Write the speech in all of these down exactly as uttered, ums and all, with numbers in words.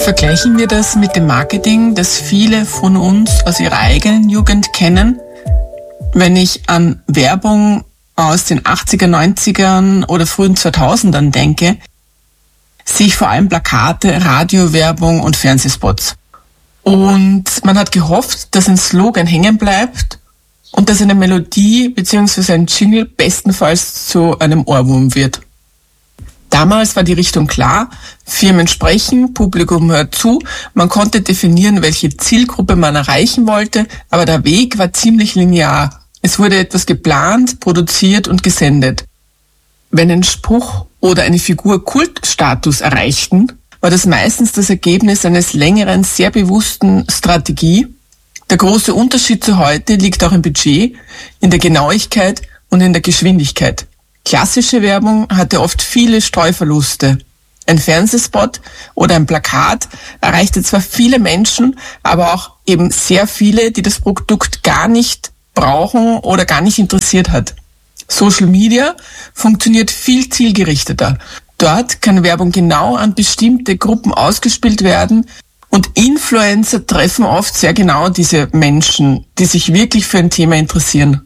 Vergleichen wir das mit dem Marketing, das viele von uns aus ihrer eigenen Jugend kennen. Wenn ich an Werbung aus den achtziger, neunzigern oder frühen zweitausendern denke, sehe ich vor allem Plakate, Radiowerbung und Fernsehspots. Und man hat gehofft, dass ein Slogan hängen bleibt und dass eine Melodie bzw. ein Jingle bestenfalls zu einem Ohrwurm wird. Damals war die Richtung klar, Firmen sprechen, Publikum hört zu, man konnte definieren, welche Zielgruppe man erreichen wollte, aber der Weg war ziemlich linear. Es wurde etwas geplant, produziert und gesendet. Wenn ein Spruch oder eine Figur Kultstatus erreichten, war das meistens das Ergebnis eines längeren, sehr bewussten Strategie. Der große Unterschied zu heute liegt auch im Budget, in der Genauigkeit und in der Geschwindigkeit. Klassische Werbung hatte oft viele Streuverluste. Ein Fernsehspot oder ein Plakat erreichte zwar viele Menschen, aber auch eben sehr viele, die das Produkt gar nicht brauchen oder gar nicht interessiert hat. Social Media funktioniert viel zielgerichteter. Dort kann Werbung genau an bestimmte Gruppen ausgespielt werden und Influencer treffen oft sehr genau diese Menschen, die sich wirklich für ein Thema interessieren.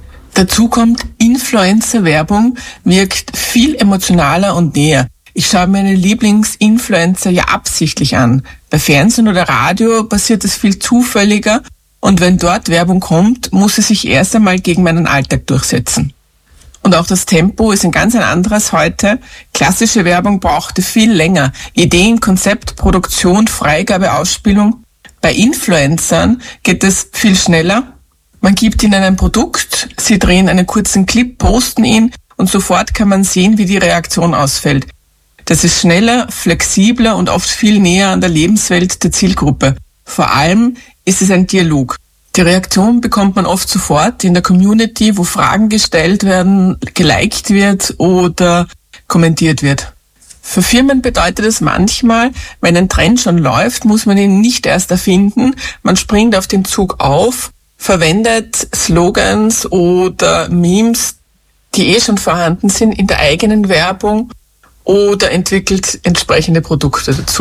Dazu kommt, Influencer-Werbung wirkt viel emotionaler und näher. Ich schaue meine Lieblingsinfluencer ja absichtlich an. Bei Fernsehen oder Radio passiert es viel zufälliger und wenn dort Werbung kommt, muss sie sich erst einmal gegen meinen Alltag durchsetzen. Und auch das Tempo ist ein ganz ein anderes heute. Klassische Werbung brauchte viel länger. Ideen, Konzept, Produktion, Freigabe, Ausspielung. Bei Influencern geht es viel schneller. Man gibt ihnen ein Produkt, sie drehen einen kurzen Clip, posten ihn und sofort kann man sehen, wie die Reaktion ausfällt. Das ist schneller, flexibler und oft viel näher an der Lebenswelt der Zielgruppe. Vor allem ist es ein Dialog. Die Reaktion bekommt man oft sofort in der Community, wo Fragen gestellt werden, geliked wird oder kommentiert wird. Für Firmen bedeutet es manchmal, wenn ein Trend schon läuft, muss man ihn nicht erst erfinden. Man springt auf den Zug auf, verwendet Slogans oder Memes, die eh schon vorhanden sind, in der eigenen Werbung oder entwickelt entsprechende Produkte dazu.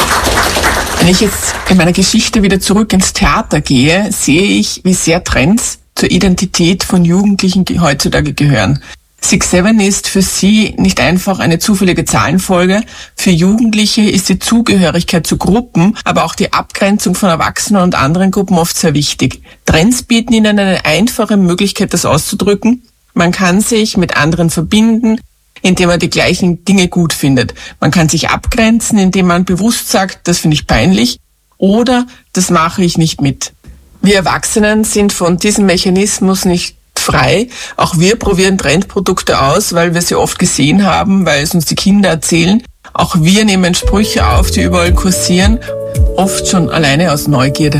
Wenn ich jetzt in meiner Geschichte wieder zurück ins Theater gehe, sehe ich, wie sehr Trends zur Identität von Jugendlichen heutzutage gehören. Six Seven ist für sie nicht einfach eine zufällige Zahlenfolge. Für Jugendliche ist die Zugehörigkeit zu Gruppen, aber auch die Abgrenzung von Erwachsenen und anderen Gruppen oft sehr wichtig. Trends bieten ihnen eine einfache Möglichkeit, das auszudrücken. Man kann sich mit anderen verbinden, indem man die gleichen Dinge gut findet. Man kann sich abgrenzen, indem man bewusst sagt, das finde ich peinlich oder das mache ich nicht mit. Wir Erwachsenen sind von diesem Mechanismus nicht frei. Auch wir probieren Trendprodukte aus, weil wir sie oft gesehen haben, weil es uns die Kinder erzählen. Auch wir nehmen Sprüche auf, die überall kursieren, oft schon alleine aus Neugierde.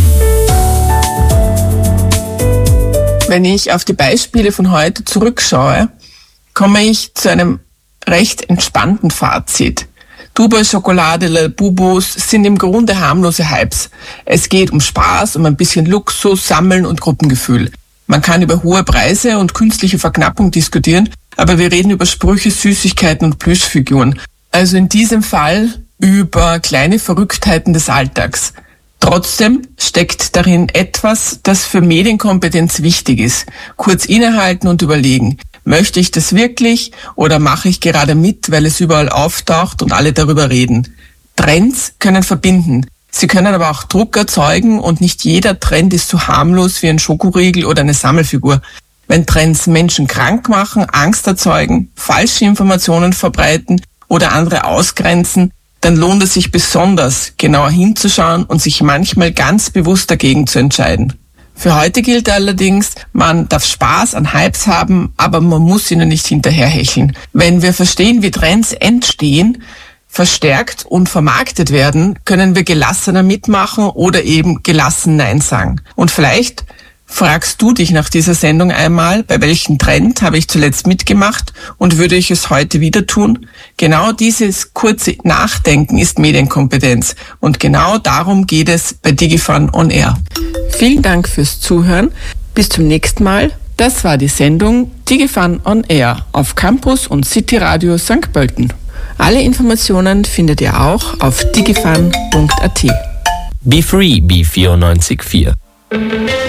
Wenn ich auf die Beispiele von heute zurückschaue, komme ich zu einem recht entspannten Fazit. Dubai-Schokolade, Lalbubos sind im Grunde harmlose Hypes. Es geht um Spaß, um ein bisschen Luxus, Sammeln und Gruppengefühl. Man kann über hohe Preise und künstliche Verknappung diskutieren, aber wir reden über Sprüche, Süßigkeiten und Plüschfiguren. Also in diesem Fall über kleine Verrücktheiten des Alltags. Trotzdem steckt darin etwas, das für Medienkompetenz wichtig ist. Kurz innehalten und überlegen. Möchte ich das wirklich oder mache ich gerade mit, weil es überall auftaucht und alle darüber reden? Trends können verbinden. Sie können aber auch Druck erzeugen und nicht jeder Trend ist so harmlos wie ein Schokoriegel oder eine Sammelfigur. Wenn Trends Menschen krank machen, Angst erzeugen, falsche Informationen verbreiten oder andere ausgrenzen, dann lohnt es sich besonders, genauer hinzuschauen und sich manchmal ganz bewusst dagegen zu entscheiden. Für heute gilt allerdings, man darf Spaß an Hypes haben, aber man muss ihnen nicht hinterherhecheln. Wenn wir verstehen, wie Trends entstehen, verstärkt und vermarktet werden, können wir gelassener mitmachen oder eben gelassen Nein sagen. Und vielleicht fragst du dich nach dieser Sendung einmal, bei welchem Trend habe ich zuletzt mitgemacht und würde ich es heute wieder tun? Genau dieses kurze Nachdenken ist Medienkompetenz und genau darum geht es bei DigiFun On Air. Vielen Dank fürs Zuhören. Bis zum nächsten Mal. Das war die Sendung DigiFun On Air auf Campus und City Radio Sankt Pölten. Alle Informationen findet ihr auch auf digifan punkt at. Be Free, B vierundneunzig Komma vier.